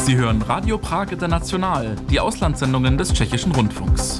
Sie hören Radio Prag International, die Auslandssendungen des Tschechischen Rundfunks.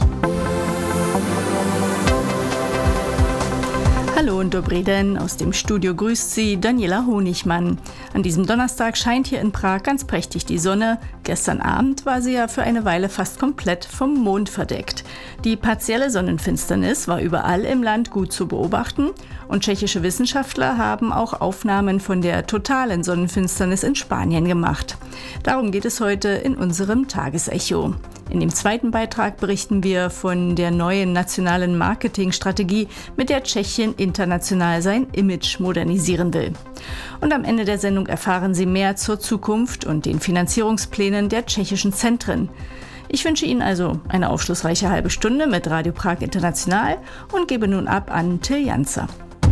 Hallo und dobrý den, aus dem Studio grüßt Sie Daniela Honigmann. An diesem Donnerstag scheint hier in Prag ganz prächtig die Sonne. Gestern Abend war sie ja für eine Weile fast komplett vom Mond verdeckt. Die partielle Sonnenfinsternis war überall im Land gut zu beobachten und tschechische Wissenschaftler haben auch Aufnahmen von der totalen Sonnenfinsternis in Spanien gemacht. Darum geht es heute in unserem Tagesecho. In dem zweiten Beitrag berichten wir von der neuen nationalen Marketingstrategie, mit der Tschechien international sein Image modernisieren will. Und am Ende der Sendung erfahren Sie mehr zur Zukunft und den Finanzierungsplänen der tschechischen Zentren. Ich wünsche Ihnen also eine aufschlussreiche halbe Stunde mit Radio Prag International und gebe nun ab an Till Janzer.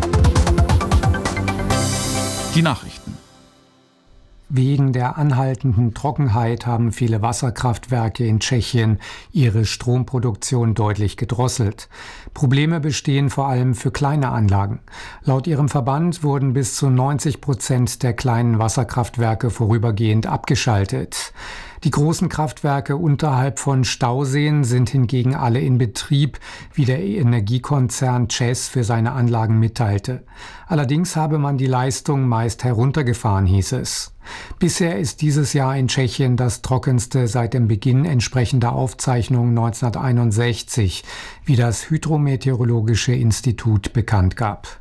Die Nachrichten. Wegen der anhaltenden Trockenheit haben viele Wasserkraftwerke in Tschechien ihre Stromproduktion deutlich gedrosselt. Probleme bestehen vor allem für kleine Anlagen. Laut ihrem Verband wurden bis zu 90% der kleinen Wasserkraftwerke vorübergehend abgeschaltet. Die großen Kraftwerke unterhalb von Stauseen sind hingegen alle in Betrieb, wie der Energiekonzern ČEZ für seine Anlagen mitteilte. Allerdings habe man die Leistung meist heruntergefahren, hieß es. Bisher ist dieses Jahr in Tschechien das trockenste seit dem Beginn entsprechender Aufzeichnungen 1961, wie das Hydrometeorologische Institut bekannt gab.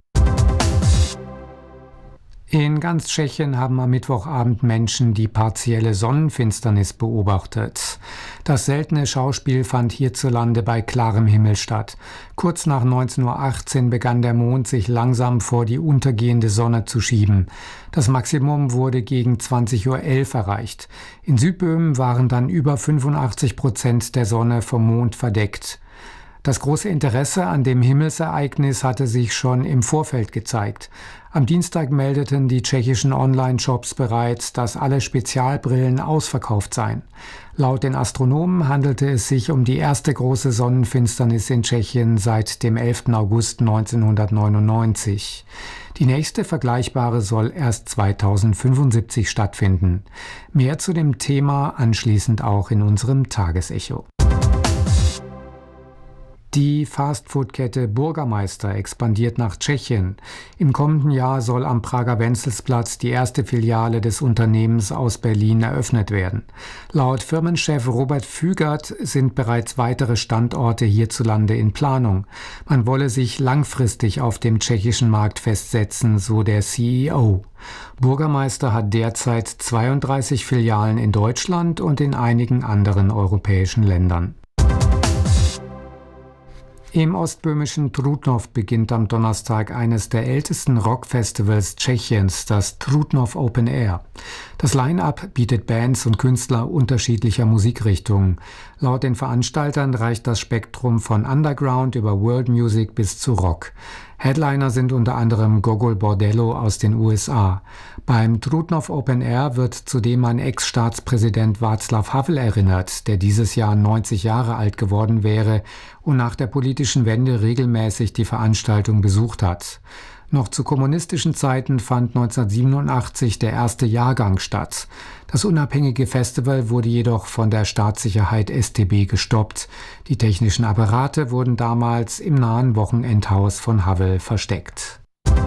In ganz Tschechien haben am Mittwochabend Menschen die partielle Sonnenfinsternis beobachtet. Das seltene Schauspiel fand hierzulande bei klarem Himmel statt. Kurz nach 19:18 Uhr begann der Mond sich langsam vor die untergehende Sonne zu schieben. Das Maximum wurde gegen 20:11 Uhr erreicht. In Südböhmen waren dann über 85% der Sonne vom Mond verdeckt. Das große Interesse an dem Himmelsereignis hatte sich schon im Vorfeld gezeigt. Am Dienstag meldeten die tschechischen Online-Shops bereits, dass alle Spezialbrillen ausverkauft seien. Laut den Astronomen handelte es sich um die erste große Sonnenfinsternis in Tschechien seit dem 11. August 1999. Die nächste vergleichbare soll erst 2075 stattfinden. Mehr zu dem Thema anschließend auch in unserem Tagesecho. Die Fastfood-Kette Burgermeister expandiert nach Tschechien. Im kommenden Jahr soll am Prager Wenzelsplatz die erste Filiale des Unternehmens aus Berlin eröffnet werden. Laut Firmenchef Robert Fügert sind bereits weitere Standorte hierzulande in Planung. Man wolle sich langfristig auf dem tschechischen Markt festsetzen, so der CEO. Burgermeister hat derzeit 32 Filialen in Deutschland und in einigen anderen europäischen Ländern. Im ostböhmischen Trutnov beginnt am Donnerstag eines der ältesten Rockfestivals Tschechiens, das Trutnov Open Air. Das Line-up bietet Bands und Künstler unterschiedlicher Musikrichtungen. Laut den Veranstaltern reicht das Spektrum von Underground über World Music bis zu Rock. Headliner sind unter anderem Gogol Bordello aus den USA. Beim Trutnov Open Air wird zudem an Ex-Staatspräsident Václav Havel erinnert, der dieses Jahr 90 Jahre alt geworden wäre und nach der politischen Wende regelmäßig die Veranstaltung besucht hat. Noch zu kommunistischen Zeiten fand 1987 der erste Jahrgang statt. Das unabhängige Festival wurde jedoch von der Staatssicherheit StB gestoppt. Die technischen Apparate wurden damals im nahen Wochenendhaus von Havel versteckt.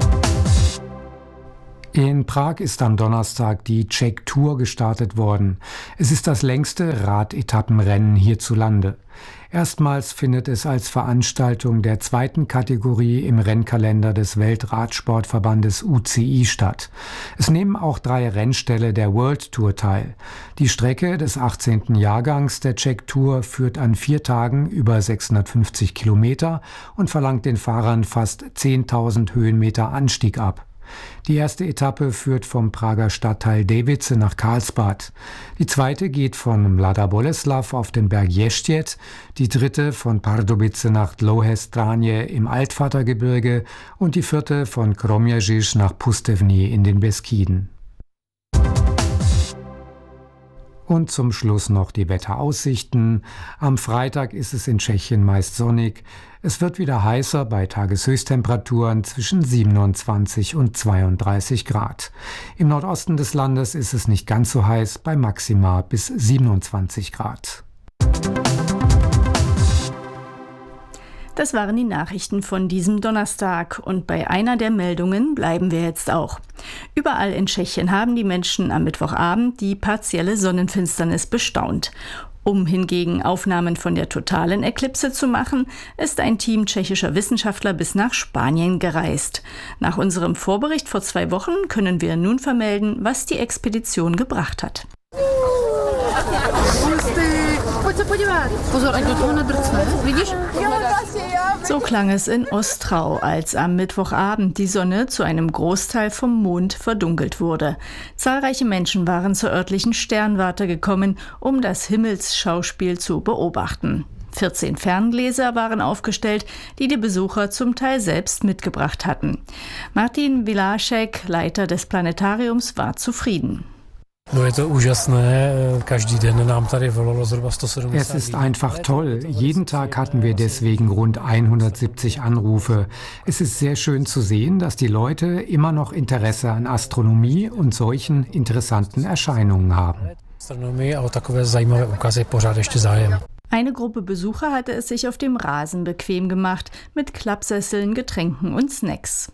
In Prag ist am Donnerstag die Czech Tour gestartet worden. Es ist das längste Radetappenrennen hierzulande. Erstmals findet es als Veranstaltung der zweiten Kategorie im Rennkalender des Weltradsportverbandes UCI statt. Es nehmen auch 3 Rennställe der World Tour teil. Die Strecke des 18. Jahrgangs der Czech Tour führt an 4 Tagen über 650 Kilometer und verlangt den Fahrern fast 10.000 Höhenmeter Anstieg ab. Die erste Etappe führt vom Prager Stadtteil Device nach Karlsbad. Die zweite geht von Mladá Boleslav auf den Berg Ještěd, die dritte von Pardubice nach Dlouhé Stránje im Altvatergebirge und die vierte von Kroměříž nach Pustevny in den Beskiden. Und zum Schluss noch die Wetteraussichten. Am Freitag ist es in Tschechien meist sonnig. Es wird wieder heißer bei Tageshöchsttemperaturen zwischen 27 und 32 Grad. Im Nordosten des Landes ist es nicht ganz so heiß, bei maximal bis 27 Grad. Das waren die Nachrichten von diesem Donnerstag und bei einer der Meldungen bleiben wir jetzt auch. Überall in Tschechien haben die Menschen am Mittwochabend die partielle Sonnenfinsternis bestaunt. Um hingegen Aufnahmen von der totalen Eklipse zu machen, ist ein Team tschechischer Wissenschaftler bis nach Spanien gereist. Nach unserem Vorbericht vor 2 Wochen können wir nun vermelden, was die Expedition gebracht hat. So klang es in Ostrau, als am Mittwochabend die Sonne zu einem Großteil vom Mond verdunkelt wurde. Zahlreiche Menschen waren zur örtlichen Sternwarte gekommen, um das Himmelsschauspiel zu beobachten. 14 Ferngläser waren aufgestellt, die die Besucher zum Teil selbst mitgebracht hatten. Martin Vilášek, Leiter des Planetariums, war zufrieden. Es ist einfach toll. Jeden Tag hatten wir deswegen rund 170 Anrufe. Es ist sehr schön zu sehen, dass die Leute immer noch Interesse an Astronomie und solchen interessanten Erscheinungen haben. Eine Gruppe Besucher hatte es sich auf dem Rasen bequem gemacht, mit Klappsesseln, Getränken und Snacks.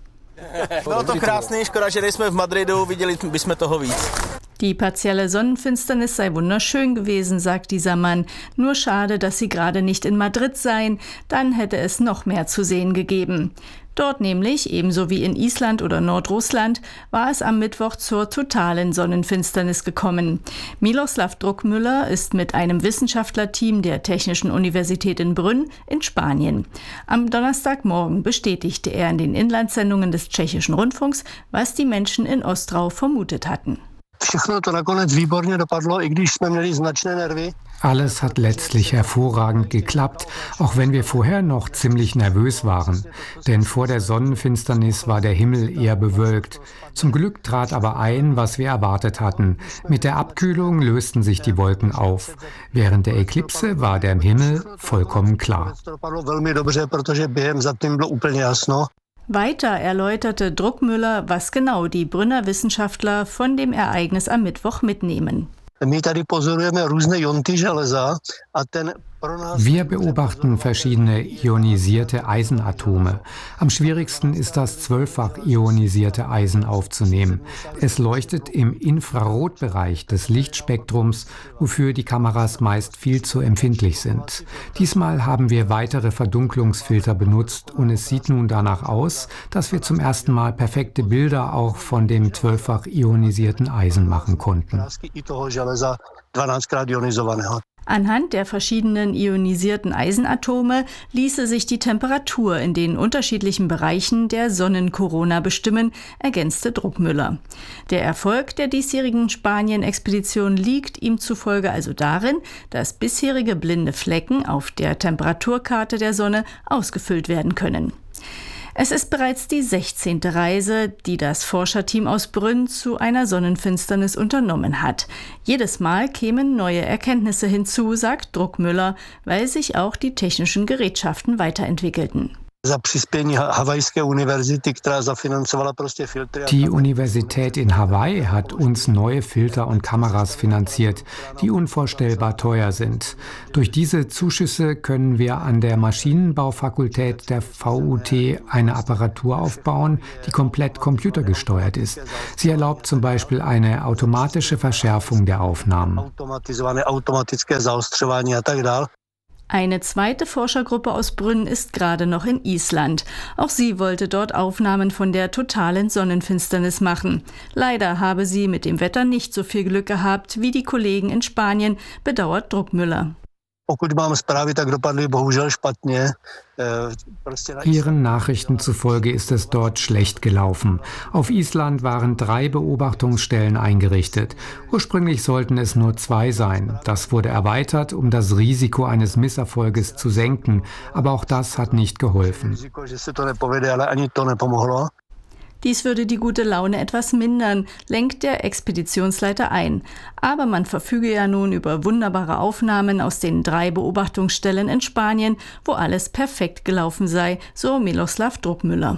Die partielle Sonnenfinsternis sei wunderschön gewesen, sagt dieser Mann. Nur schade, dass sie gerade nicht in Madrid seien, dann hätte es noch mehr zu sehen gegeben. Dort nämlich, ebenso wie in Island oder Nordrussland, war es am Mittwoch zur totalen Sonnenfinsternis gekommen. Miloslav Druckmüller ist mit einem Wissenschaftlerteam der Technischen Universität in Brünn in Spanien. Am Donnerstagmorgen bestätigte er in den Inlandssendungen des Tschechischen Rundfunks, was die Menschen in Ostrau vermutet hatten. Alles hat letztlich hervorragend geklappt, auch wenn wir vorher noch ziemlich nervös waren. Denn vor der Sonnenfinsternis war der Himmel eher bewölkt. Zum Glück trat aber ein, was wir erwartet hatten. Mit der Abkühlung lösten sich die Wolken auf. Während der Eklipse war der Himmel vollkommen klar. Weiter erläuterte Druckmüller, was genau die Brünner Wissenschaftler von dem Ereignis am Mittwoch mitnehmen. Wir beobachten verschiedene ionisierte Eisenatome. Am schwierigsten ist das 12-fach ionisierte Eisen aufzunehmen. Es leuchtet im Infrarotbereich des Lichtspektrums, wofür die Kameras meist viel zu empfindlich sind. Diesmal haben wir weitere Verdunklungsfilter benutzt und es sieht nun danach aus, dass wir zum ersten Mal perfekte Bilder auch von dem 12-fach ionisierten Eisen machen konnten. Anhand der verschiedenen ionisierten Eisenatome ließe sich die Temperatur in den unterschiedlichen Bereichen der Sonnenkorona bestimmen, ergänzte Druckmüller. Der Erfolg der diesjährigen Spanien-Expedition liegt ihm zufolge also darin, dass bisherige blinde Flecken auf der Temperaturkarte der Sonne ausgefüllt werden können. Es ist bereits die 16. Reise, die das Forscherteam aus Brünn zu einer Sonnenfinsternis unternommen hat. Jedes Mal kämen neue Erkenntnisse hinzu, sagt Druckmüller, weil sich auch die technischen Gerätschaften weiterentwickelten. Die Universität in Hawaii hat uns neue Filter und Kameras finanziert, die unvorstellbar teuer sind. Durch diese Zuschüsse können wir an der Maschinenbaufakultät der VUT eine Apparatur aufbauen, die komplett computergesteuert ist. Sie erlaubt zum Beispiel eine automatische Verschärfung der Aufnahmen. Eine zweite Forschergruppe aus Brünn ist gerade noch in Island. Auch sie wollte dort Aufnahmen von der totalen Sonnenfinsternis machen. Leider habe sie mit dem Wetter nicht so viel Glück gehabt wie die Kollegen in Spanien, bedauert Druckmüller. Ihren Nachrichten zufolge ist es dort schlecht gelaufen. Auf Island waren 3 Beobachtungsstellen eingerichtet. Ursprünglich sollten es nur 2 sein. Das wurde erweitert, um das Risiko eines Misserfolges zu senken. Aber auch das hat nicht geholfen. Dies würde die gute Laune etwas mindern, lenkt der Expeditionsleiter ein. Aber man verfüge ja nun über wunderbare Aufnahmen aus den 3 Beobachtungsstellen in Spanien, wo alles perfekt gelaufen sei, so Miloslav Druckmüller.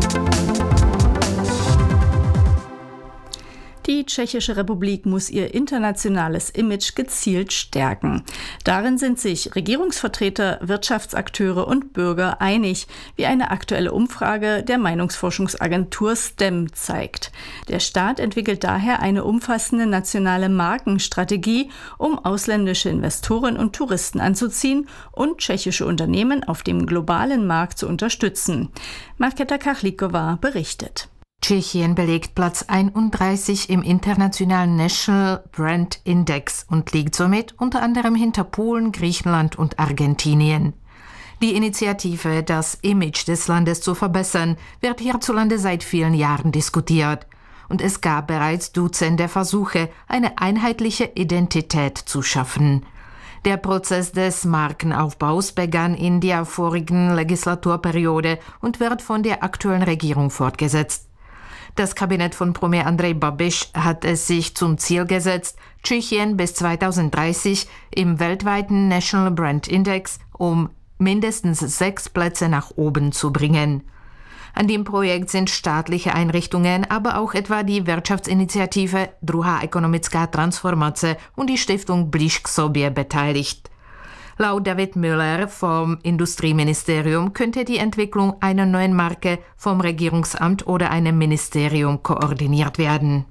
Die Tschechische Republik muss ihr internationales Image gezielt stärken. Darin sind sich Regierungsvertreter, Wirtschaftsakteure und Bürger einig, wie eine aktuelle Umfrage der Meinungsforschungsagentur STEM zeigt. Der Staat entwickelt daher eine umfassende nationale Markenstrategie, um ausländische Investoren und Touristen anzuziehen und tschechische Unternehmen auf dem globalen Markt zu unterstützen. Markéta Kachlíková berichtet. Tschechien belegt Platz 31 im internationalen National Brand Index und liegt somit unter anderem hinter Polen, Griechenland und Argentinien. Die Initiative, das Image des Landes zu verbessern, wird hierzulande seit vielen Jahren diskutiert. Und es gab bereits Dutzende Versuche, eine einheitliche Identität zu schaffen. Der Prozess des Markenaufbaus begann in der vorigen Legislaturperiode und wird von der aktuellen Regierung fortgesetzt. Das Kabinett von Premier Andrej Babiš hat es sich zum Ziel gesetzt, Tschechien bis 2030 im weltweiten National Brand Index um mindestens 6 Plätze nach oben zu bringen. An dem Projekt sind staatliche Einrichtungen, aber auch etwa die Wirtschaftsinitiative Druhá ekonomická transformace und die Stiftung Blíž k sobě beteiligt. Laut David Müller vom Industrieministerium könnte die Entwicklung einer neuen Marke vom Regierungsamt oder einem Ministerium koordiniert werden.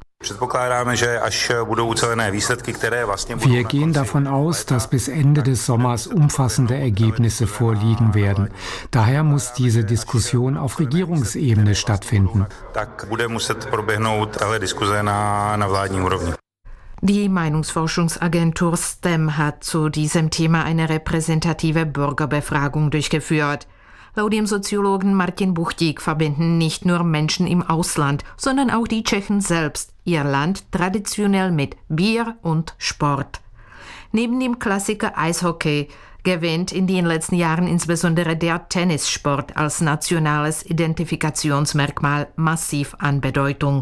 Wir gehen davon aus, dass bis Ende des Sommers umfassende Ergebnisse vorliegen werden. Daher muss diese Diskussion auf Regierungsebene stattfinden. Die Meinungsforschungsagentur STEM hat zu diesem Thema eine repräsentative Bürgerbefragung durchgeführt. Laut dem Soziologen Martin Buchtík verbinden nicht nur Menschen im Ausland, sondern auch die Tschechen selbst ihr Land traditionell mit Bier und Sport. Neben dem Klassiker Eishockey gewinnt in den letzten Jahren insbesondere der Tennissport als nationales Identifikationsmerkmal massiv an Bedeutung.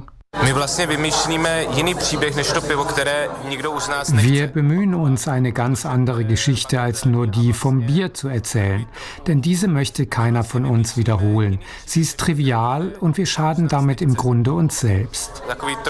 Wir bemühen uns, eine ganz andere Geschichte als nur die vom Bier zu erzählen. Denn diese möchte keiner von uns wiederholen. Sie ist trivial und wir schaden damit im Grunde uns selbst.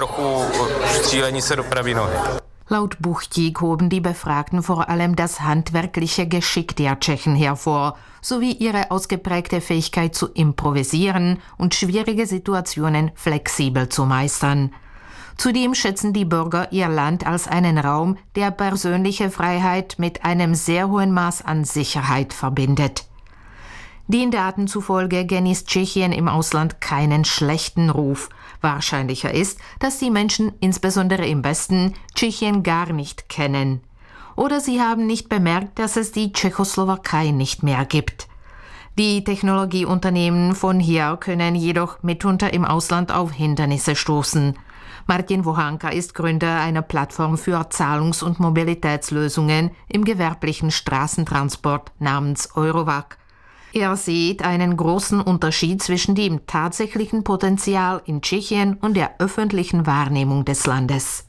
Laut Buchtík hoben die Befragten vor allem das handwerkliche Geschick der Tschechen hervor, sowie ihre ausgeprägte Fähigkeit zu improvisieren und schwierige Situationen flexibel zu meistern. Zudem schätzen die Bürger ihr Land als einen Raum, der persönliche Freiheit mit einem sehr hohen Maß an Sicherheit verbindet. Den Daten zufolge genießt Tschechien im Ausland keinen schlechten Ruf. Wahrscheinlicher ist, dass die Menschen, insbesondere im Westen, Tschechien gar nicht kennen. Oder sie haben nicht bemerkt, dass es die Tschechoslowakei nicht mehr gibt. Die Technologieunternehmen von hier können jedoch mitunter im Ausland auf Hindernisse stoßen. Martin Vohanka ist Gründer einer Plattform für Zahlungs- und Mobilitätslösungen im gewerblichen Straßentransport namens Eurovac. Er sieht einen großen Unterschied zwischen dem tatsächlichen Potenzial in Tschechien und der öffentlichen Wahrnehmung des Landes.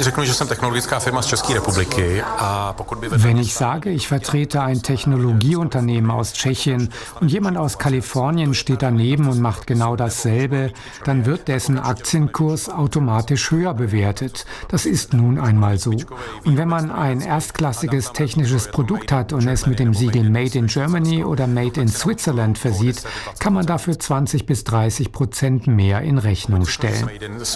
Wenn ich sage, ich vertrete ein Technologieunternehmen aus Tschechien und jemand aus Kalifornien steht daneben und macht genau dasselbe, dann wird dessen Aktienkurs automatisch höher bewertet. Das ist nun einmal so. Und wenn man ein erstklassiges technisches Produkt hat und es mit dem Siegel Made in Germany oder Made in Switzerland versieht, kann man dafür 20-30% mehr in Rechnung stellen.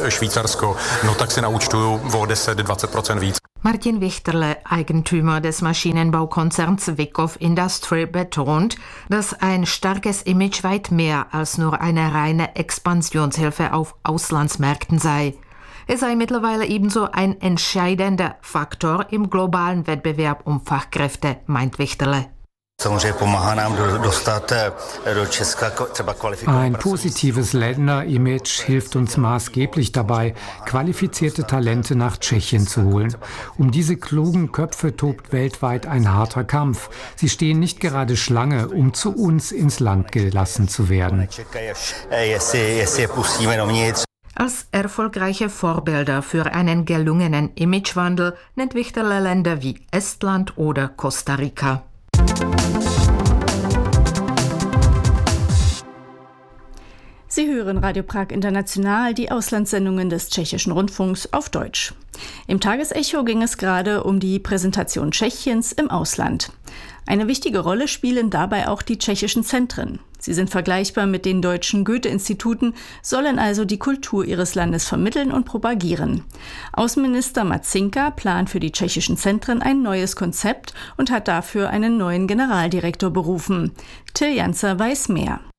Martin Wichterle, Eigentümer des Maschinenbaukonzerns Wickhoff Industry, betont, dass ein starkes Image weit mehr als nur eine reine Expansionshilfe auf Auslandsmärkten sei. Es sei mittlerweile ebenso ein entscheidender Faktor im globalen Wettbewerb um Fachkräfte, meint Wichterle. Ein positives Länder-Image hilft uns maßgeblich dabei, qualifizierte Talente nach Tschechien zu holen. Um diese klugen Köpfe tobt weltweit ein harter Kampf. Sie stehen nicht gerade Schlange, um zu uns ins Land gelassen zu werden. Als erfolgreiche Vorbilder für einen gelungenen Imagewandel nennt Wichterle Länder wie Estland oder Costa Rica. Sie hören Radio Prag International, die Auslandssendungen des Tschechischen Rundfunks auf Deutsch. Im Tagesecho ging es gerade um die Präsentation Tschechiens im Ausland. Eine wichtige Rolle spielen dabei auch die tschechischen Zentren. Sie sind vergleichbar mit den deutschen Goethe-Instituten, sollen also die Kultur ihres Landes vermitteln und propagieren. Außenminister Marcinka plant für die tschechischen Zentren ein neues Konzept und hat dafür einen neuen Generaldirektor berufen. Till Janzer weiß mehr.